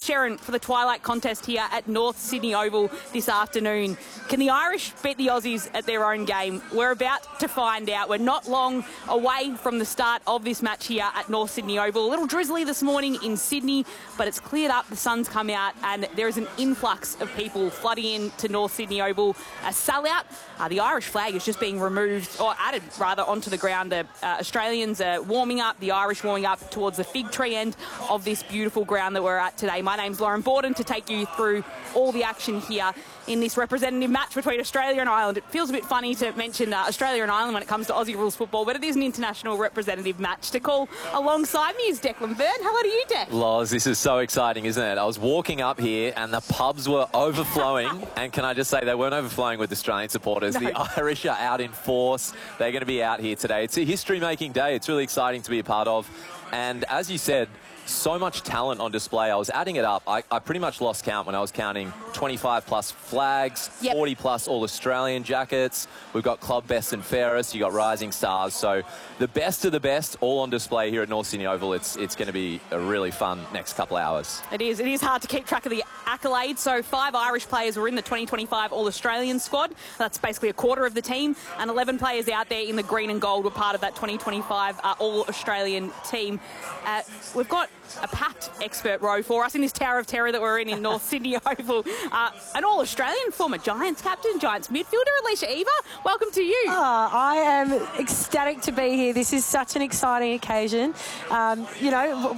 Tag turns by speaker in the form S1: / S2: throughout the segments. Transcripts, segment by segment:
S1: Sharon, for the Twilight contest here at North Sydney Oval this afternoon. Can the Irish beat the Aussies at their own game? We're about to find out. We're not long away from the start of this match here at North Sydney Oval. A little drizzly this morning in Sydney, but it's cleared up, the sun's come out, and there is an influx of people flooding in to North Sydney Oval. A sellout. The Irish flag is just being removed, or added rather, onto the ground. Australians are warming up, the Irish warming up towards the fig tree end of this beautiful ground that we're at today. My name's Lauren Borden to take you through all the action here in this representative match between Australia and Ireland. It feels a bit funny to mention Australia and Ireland when it comes to Aussie rules football, but it is an international representative match. To call alongside me is Declan Byrne. Hello to you, Dec.
S2: Loz, this is so exciting, isn't it? I was walking up here and the pubs were overflowing. And can I just say, they weren't overflowing with Australian supporters. No. The Irish are out in force. They're going to be out here today. It's a history-making day. It's really exciting to be a part of. And as you said, so much talent on display. I was adding it up. I pretty much lost count when I was counting 25 plus flags, 40 plus all Australian jackets. We've got club best and fairest. You got rising stars. So the best of the best all on display here at North Sydney Oval. It's going to be a really fun next couple hours.
S1: It is. It is hard to keep track of the accolades. So 5 Irish players were in the 2025 All-Australian squad. That's basically a quarter of the team. And 11 players out there in the green and gold were part of that 2025 All-Australian team. We've got a packed expert row for us in this Tower of Terror that we're in North Sydney Oval. An All-Australian former Giants captain, Giants midfielder, Alicia Eva. Welcome to you.
S3: I am ecstatic to be here. This is such an exciting occasion. You know,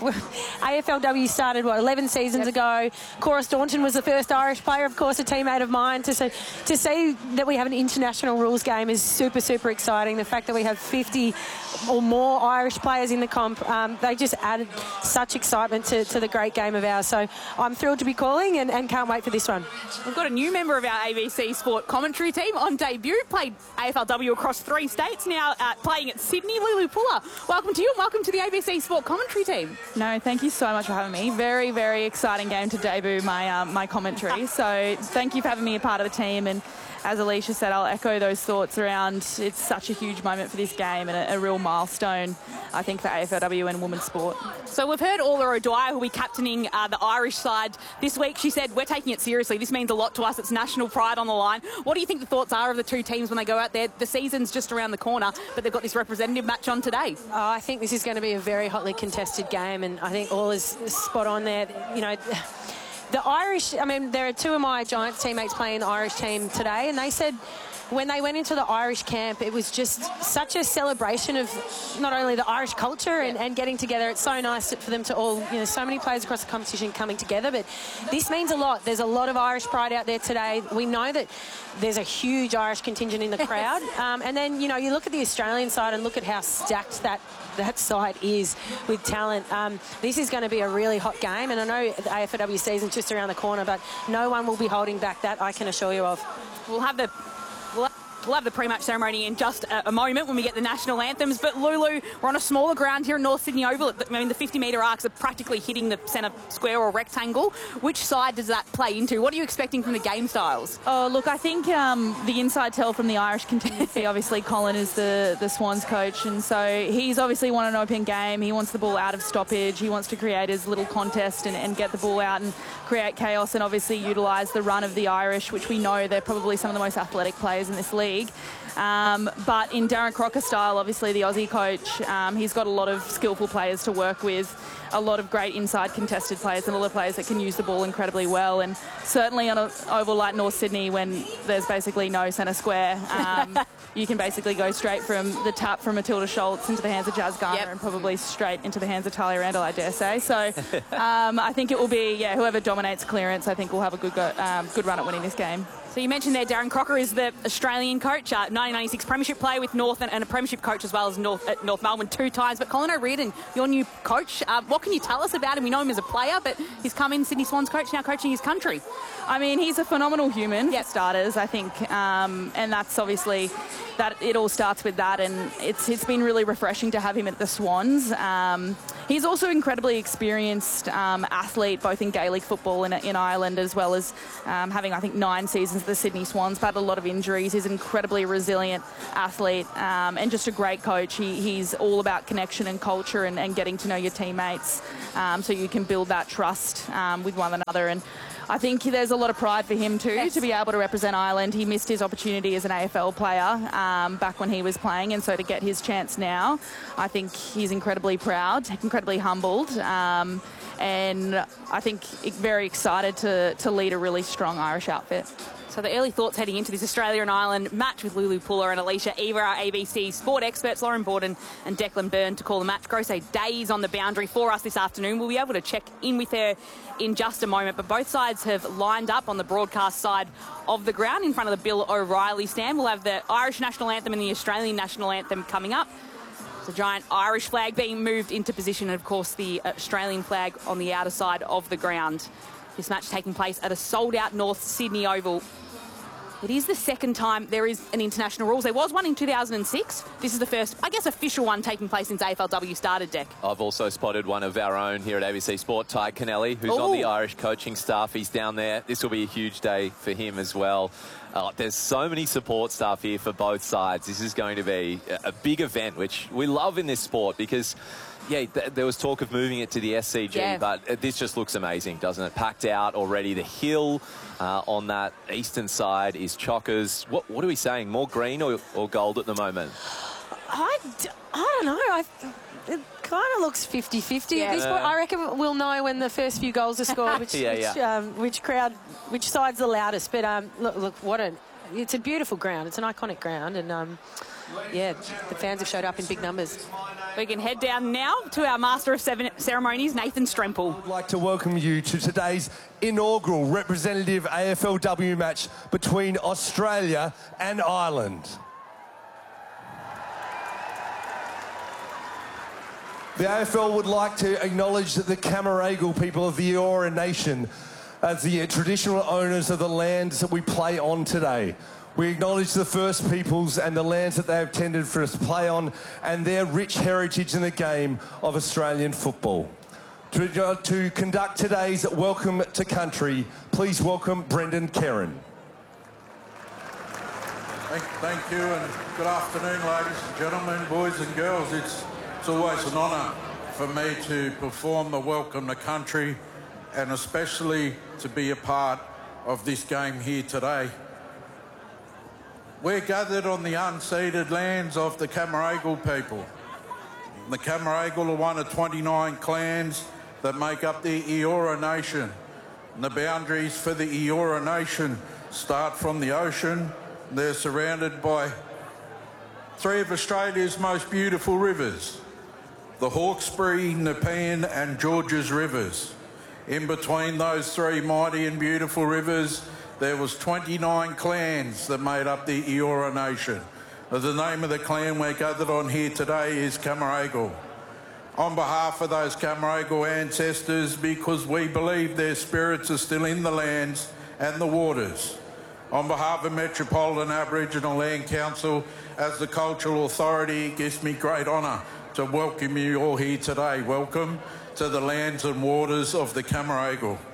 S3: AFLW started, 11 seasons ago. Cora Staunton was the first Irish player, of course, a teammate of mine. To see that we have an international rules game is super, super exciting. The fact that we have 50 or more Irish players in the comp, they just added such excitement to the great game of ours. So I'm thrilled to be calling and can't wait for this one.
S1: We've got a new member of our ABC Sport commentary team on debut, played AFLW across 3 states, now playing at Sydney. Lulu Puller, welcome to you and welcome to the ABC Sport commentary team.
S4: No, thank you so much for having me. Very, very exciting game to debut my commentary. So thank you for having me a part of the team. And as Alicia said, I'll echo those thoughts around it's such a huge moment for this game and a real milestone, I think, for AFLW and women's sport. So we've heard Orla O'Dwyer, who will be captaining the Irish side this week. She said, we're taking it seriously. This means a lot to us. It's national pride on the line. What do you think the thoughts are of the two teams when they go out there? The season's just around the corner, but they've got this representative match on today.
S3: I think this is going to be a very hotly contested game, and I think Orla's spot on there. You know, the Irish, I mean, there are 2 of my Giants teammates playing the Irish team today, and they said when they went into the Irish camp, it was just such a celebration of not only the Irish culture and getting together. It's so nice for them to all, you know, so many players across the competition coming together, but this means a lot. There's a lot of Irish pride out there today. We know that there's a huge Irish contingent in the crowd. And then, you know, you look at the Australian side and look at how stacked that side is with talent. This is going to be a really hot game, and I know the AFLW season's just around the corner, but no one will be holding back that, I can assure you of.
S1: We'll have the pre-match ceremony in just a moment when we get the national anthems. But Lulu, we're on a smaller ground here in North Sydney Oval. I mean, the 50-metre arcs are practically hitting the centre square or rectangle. Which side does that play into? What are you expecting from the game styles?
S4: Oh, look, I think the inside tell from the Irish contingency, obviously Colin is the Swans coach, and so he's obviously won an open game. He wants the ball out of stoppage. He wants to create his little contest and get the ball out and create chaos, and obviously utilise the run of the Irish, which we know they're probably some of the most athletic players in this league. But in Darren Crocker style, obviously the Aussie coach, he's got a lot of skillful players to work with, a lot of great inside contested players and a lot of players that can use the ball incredibly well. And certainly on an oval like North Sydney, when there's basically no centre square, you can basically go straight from the tap from Matilda Schultz into the hands of Jazz Garner and probably straight into the hands of Talia Randall, I dare say. So I think it will be, whoever dominates clearance, I think will have a good run at winning this game.
S1: So you mentioned there Darren Crocker is the Australian coach, 1996 premiership player with North and a premiership coach as well as at North Melbourne 2 times. But Colin O'Riordan, your new coach, what can you tell us about him? We know him as a player, but he's come in, Sydney Swans coach, now coaching his country.
S4: I mean, he's a phenomenal human, for starters, I think. And that's obviously, that it all starts with that. And it's been really refreshing to have him at the Swans. He's also incredibly experienced athlete, both in Gaelic football and in Ireland, as well as having, I think, 9 seasons at the Sydney Swans, but had a lot of injuries. He's an incredibly resilient athlete and just a great coach. He's all about connection and culture and getting to know your teammates so you can build that trust with one another. And I think there's a lot of pride for him too, to be able to represent Ireland. He missed his opportunity as an AFL player back when he was playing, and so to get his chance now, I think he's incredibly proud, incredibly humbled, and I think very excited to lead a really strong Irish outfit.
S1: So the early thoughts heading into this Australia and Ireland match with Lulu Puller and Alicia Eva, our ABC sport experts, Lauren Borden and Declan Byrne to call the match. Gross days on the boundary for us this afternoon. We'll be able to check in with her in just a moment, but both sides have lined up on the broadcast side of the ground in front of the Bill O'Reilly stand. We'll have the Irish national anthem and the Australian national anthem coming up. The giant Irish flag being moved into position, and of course the Australian flag on the outer side of the ground. This match taking place at a sold-out North Sydney Oval. It is the second time there is an international rules. There was one in 2006. This is the first, I guess, official one taking place since AFLW started, Deck.
S2: I've also spotted one of our own here at ABC Sport, Ty Kennelly, who's on the Irish coaching staff. He's down there. This will be a huge day for him as well. There's so many support staff here for both sides. This is going to be a big event, which we love in this sport because, yeah, there was talk of moving it to the SCG, but this just looks amazing, doesn't it? Packed out already. The hill on that eastern side is chockers. What are we saying? More green or gold at the moment?
S3: I don't know. It kind of looks 50-50 at this point. I reckon we'll know when the first few goals are scored which side's the loudest. But look, it's a beautiful ground. It's an iconic ground, and yeah, the fans have showed up in big numbers.
S1: We can head down now to our Master of Ceremonies, Nathan Stremple.
S5: I'd like to welcome you to today's inaugural representative AFLW match between Australia and Ireland. The AFL would like to acknowledge the Camaragal people of the Eora Nation as the traditional owners of the lands that we play on today. We acknowledge the First Peoples and the lands that they have tended for us to play on and their rich heritage in the game of Australian football. To conduct today's Welcome to Country, please welcome Brendan Kerrin.
S6: Thank you, and good afternoon, ladies and gentlemen, boys and girls. It's always an honour for me to perform the Welcome to Country, and especially to be a part of this game here today. We're gathered on the unceded lands of the Camaragal people. The Camaragal are one of 29 clans that make up the Eora Nation. And the boundaries for the Eora Nation start from the ocean. They're surrounded by 3 of Australia's most beautiful rivers, the Hawkesbury, Nepean and Georges rivers. In between those 3 mighty and beautiful rivers, there was 29 clans that made up the Eora Nation. The name of the clan we're gathered on here today is Camaragal. On behalf of those Camaragal ancestors, because we believe their spirits are still in the lands and the waters. On behalf of Metropolitan Aboriginal Land Council, as the cultural authority, it gives me great honour to welcome you all here today. Welcome to the lands and waters of the Camaragal.